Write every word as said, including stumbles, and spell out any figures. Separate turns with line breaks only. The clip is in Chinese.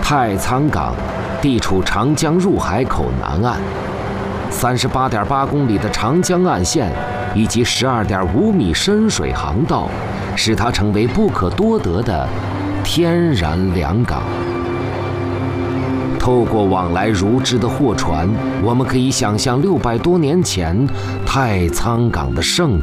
太仓港地处长江入海口南岸，三十八点八公里的长江岸线以及十二点五米深水航道，使它成为不可多得的天然良港。透过往来如织的货船，我们可以想象六百多年前太仓港的盛